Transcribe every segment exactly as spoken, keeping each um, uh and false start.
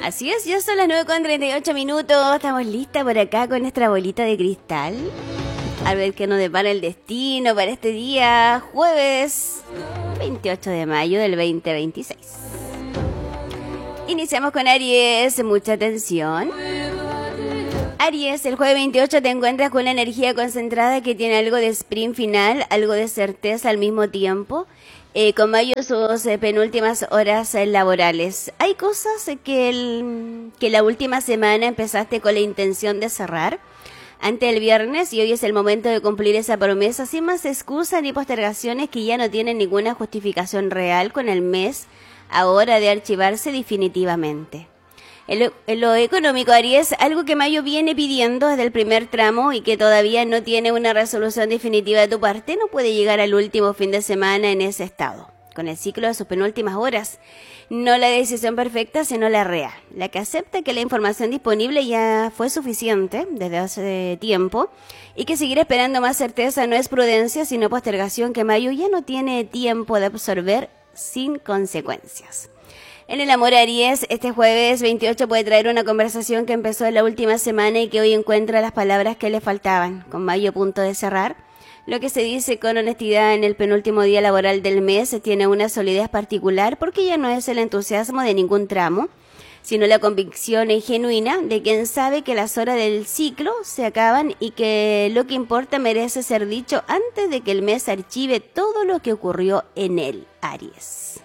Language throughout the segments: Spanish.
Así es, ya son las nueve con treinta y ocho minutos. Estamos listas por acá con nuestra bolita de cristal. A ver qué nos depara el destino para este día, jueves veintiocho de mayo del veinte veintiséis. Iniciamos con Aries, mucha atención. Aries, el jueves veintiocho te encuentras con una energía concentrada que tiene algo de sprint final, algo de certeza al mismo tiempo. Eh, con Mayo sus eh, penúltimas horas eh, laborales. Hay cosas eh, que, el, que la última semana empezaste con la intención de cerrar ante el viernes y hoy es el momento de cumplir esa promesa sin más excusas ni postergaciones que ya no tienen ninguna justificación real con el mes ahora de archivarse definitivamente. En lo, en lo económico, Aries, algo que Mayo viene pidiendo desde el primer tramo y que todavía no tiene una resolución definitiva de tu parte, no puede llegar al último fin de semana en ese estado, con el ciclo de sus penúltimas horas. No la decisión perfecta, sino la real, la que acepta que la información disponible ya fue suficiente desde hace tiempo y que seguir esperando más certeza no es prudencia, sino postergación que Mayo ya no tiene tiempo de absorber sin consecuencias. En el amor, Aries, este jueves veintiocho puede traer una conversación que empezó en la última semana y que hoy encuentra las palabras que le faltaban, con Mayo a punto de cerrar. Lo que se dice con honestidad en el penúltimo día laboral del mes tiene una solidez particular porque ya no es el entusiasmo de ningún tramo, sino la convicción genuina de quien sabe que las horas del ciclo se acaban y que lo que importa merece ser dicho antes de que el mes archive todo lo que ocurrió en él, Aries.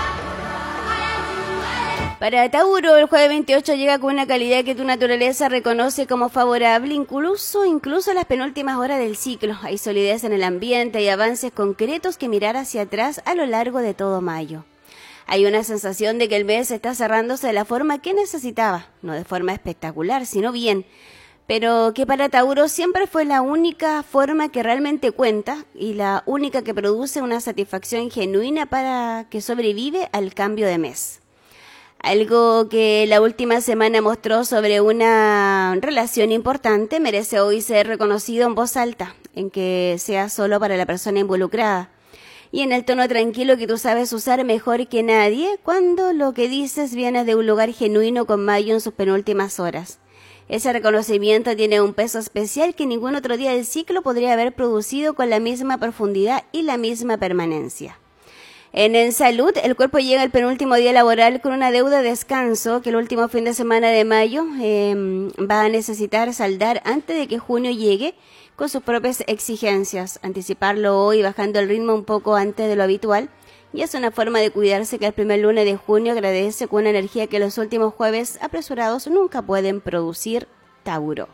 Para Tauro, el jueves veintiocho llega con una calidad que tu naturaleza reconoce como favorable, incluso, incluso en las penúltimas horas del ciclo. Hay solidez en el ambiente y avances concretos que mirar hacia atrás a lo largo de todo mayo. Hay una sensación de que el mes está cerrándose de la forma que necesitaba, no de forma espectacular, sino bien, pero que para Tauro siempre fue la única forma que realmente cuenta y la única que produce una satisfacción genuina para que sobrevive al cambio de mes. Algo que la última semana mostró sobre una relación importante merece hoy ser reconocido en voz alta, en que sea solo para la persona involucrada, y en el tono tranquilo que tú sabes usar mejor que nadie cuando lo que dices viene de un lugar genuino con Mayo en sus penúltimas horas. Ese reconocimiento tiene un peso especial que ningún otro día del ciclo podría haber producido con la misma profundidad y la misma permanencia. En el salud, el cuerpo llega al penúltimo día laboral con una deuda de descanso que el último fin de semana de mayo eh, va a necesitar saldar antes de que junio llegue con sus propias exigencias. Anticiparlo hoy bajando el ritmo un poco antes de lo habitual y es una forma de cuidarse que el primer lunes de junio agradece con una energía que los últimos jueves apresurados nunca pueden producir, Tauro.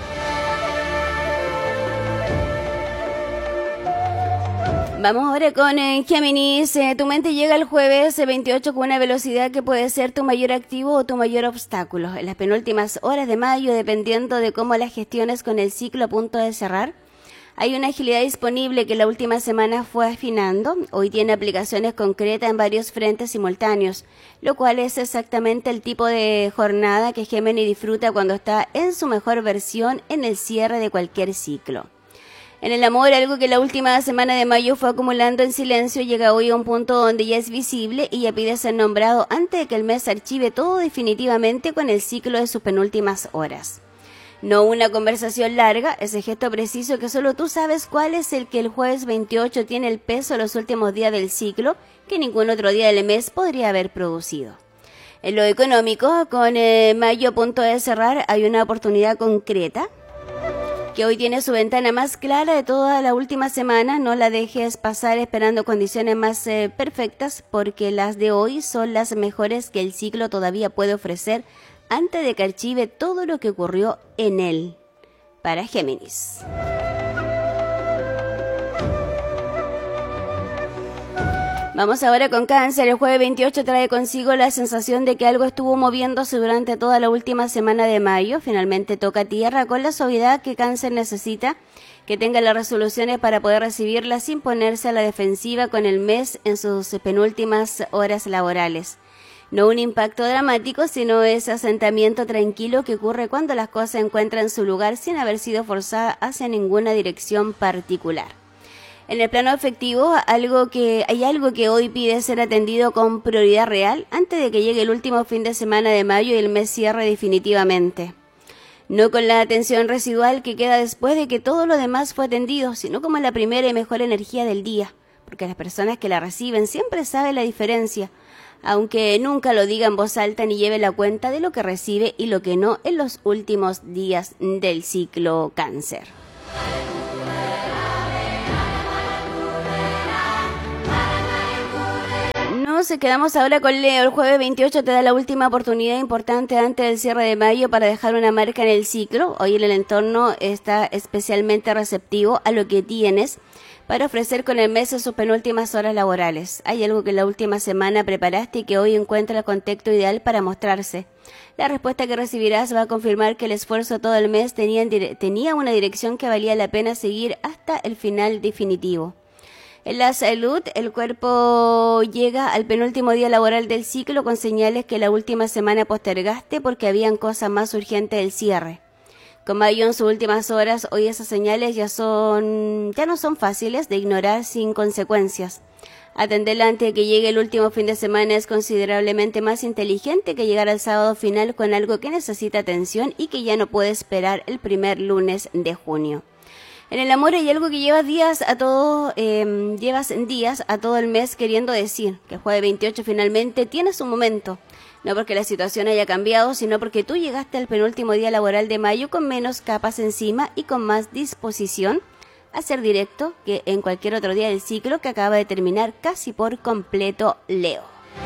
Vamos ahora con eh, Géminis. Eh, tu mente llega el jueves eh, veintiocho con una velocidad que puede ser tu mayor activo o tu mayor obstáculo. En las penúltimas horas de mayo, dependiendo de cómo las gestiones con el ciclo a punto de cerrar, hay una agilidad disponible que la última semana fue afinando. Hoy tiene aplicaciones concretas en varios frentes simultáneos, lo cual es exactamente el tipo de jornada que Géminis disfruta cuando está en su mejor versión en el cierre de cualquier ciclo. En el amor, algo que la última semana de mayo fue acumulando en silencio, llega hoy a un punto donde ya es visible y ya pide ser nombrado antes de que el mes archive todo definitivamente con el ciclo de sus penúltimas horas. No una conversación larga, ese gesto preciso que solo tú sabes cuál es el que el jueves veintiocho tiene el peso de los últimos días del ciclo que ningún otro día del mes podría haber producido. En lo económico, con eh, mayo a punto de cerrar, hay una oportunidad concreta que hoy tiene su ventana más clara de toda la última semana. No la dejes pasar esperando condiciones más eh, perfectas, porque las de hoy son las mejores que el ciclo todavía puede ofrecer antes de que archive todo lo que ocurrió en él. Para Géminis. Vamos ahora con Cáncer. El jueves veintiocho trae consigo la sensación de que algo estuvo moviéndose durante toda la última semana de mayo. Finalmente toca tierra con la suavidad que Cáncer necesita, que tenga las resoluciones para poder recibirla sin ponerse a la defensiva con el mes en sus penúltimas horas laborales. No un impacto dramático, sino ese asentamiento tranquilo que ocurre cuando las cosas encuentran su lugar sin haber sido forzadas hacia ninguna dirección particular. En el plano afectivo, algo que, hay algo que hoy pide ser atendido con prioridad real antes de que llegue el último fin de semana de mayo y el mes cierre definitivamente. No con la atención residual que queda después de que todo lo demás fue atendido, sino como la primera y mejor energía del día, porque las personas que la reciben siempre saben la diferencia, aunque nunca lo diga en voz alta ni lleve la cuenta de lo que recibe y lo que no en los últimos días del ciclo Cáncer. Nos quedamos ahora con Leo. El jueves veintiocho te da la última oportunidad importante antes del cierre de mayo para dejar una marca en el ciclo. Hoy el entorno está especialmente receptivo a lo que tienes para ofrecer con el mes en sus penúltimas horas laborales. Hay algo que en la última semana preparaste y que hoy encuentra el contexto ideal para mostrarse. La respuesta que recibirás va a confirmar que el esfuerzo todo el mes tenía, tenía una dirección que valía la pena seguir hasta el final definitivo. En la salud, el cuerpo llega al penúltimo día laboral del ciclo con señales que la última semana postergaste porque habían cosas más urgentes del cierre. Con mayo en sus últimas horas, hoy esas señales ya son, ya no son fáciles de ignorar sin consecuencias. Atenderla antes de que llegue el último fin de semana es considerablemente más inteligente que llegar al sábado final con algo que necesita atención y que ya no puede esperar el primer lunes de junio. En el amor hay algo que llevas días a todo, eh, llevas días a todo el mes queriendo decir que el jueves veintiocho finalmente tienes un momento. No porque la situación haya cambiado, sino porque tú llegaste al penúltimo día laboral de mayo con menos capas encima y con más disposición a ser directo que en cualquier otro día del ciclo que acaba de terminar casi por completo, Leo.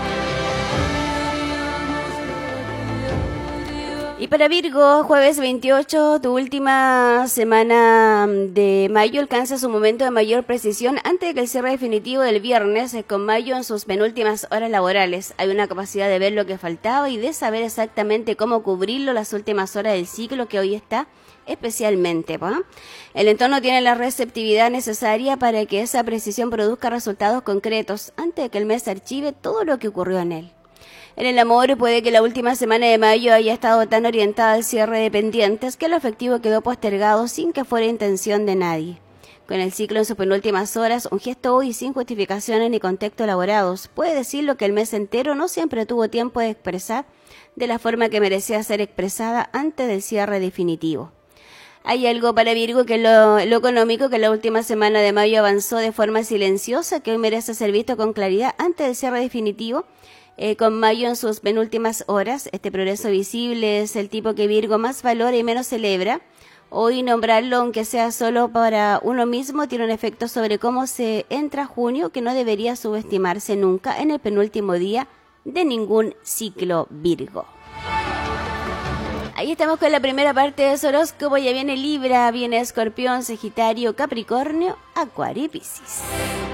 Y para Virgo, jueves veintiocho, tu última semana de mayo alcanza su momento de mayor precisión antes de que el cierre definitivo del viernes, con mayo en sus penúltimas horas laborales. Hay una capacidad de ver lo que faltaba y de saber exactamente cómo cubrirlo las últimas horas del ciclo que hoy está especialmente. ¿va? El entorno tiene la receptividad necesaria para que esa precisión produzca resultados concretos antes de que el mes archive todo lo que ocurrió en él. En el amor puede que la última semana de mayo haya estado tan orientada al cierre de pendientes que lo afectivo quedó postergado sin que fuera intención de nadie. Con el ciclo en sus penúltimas horas, un gesto hoy sin justificaciones ni contexto elaborados puede decir lo que el mes entero no siempre tuvo tiempo de expresar de la forma que merecía ser expresada antes del cierre definitivo. Hay algo para Virgo que lo, lo económico que la última semana de mayo avanzó de forma silenciosa que hoy merece ser visto con claridad antes del cierre definitivo. Eh, con mayo en sus penúltimas horas, este progreso visible es el tipo que Virgo más valora y menos celebra. Hoy nombrarlo, aunque sea solo para uno mismo, tiene un efecto sobre cómo se entra junio que no debería subestimarse nunca en el penúltimo día de ningún ciclo Virgo. Ahí estamos con la primera parte de su horóscopo. Ya viene Libra, viene Escorpión, Sagitario, Capricornio, Acuario y Piscis.